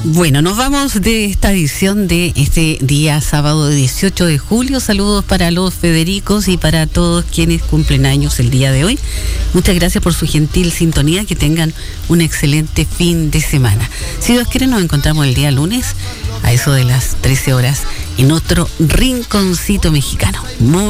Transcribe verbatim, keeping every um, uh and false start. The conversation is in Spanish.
Bueno, nos vamos de esta edición de este día sábado dieciocho de julio. Saludos para los Federicos y para todos quienes cumplen años el día de hoy. Muchas gracias por su gentil sintonía. Que tengan un excelente fin de semana. Si Dios quiere, nos encontramos el día lunes a eso de las trece horas en otro rinconcito mexicano. Muy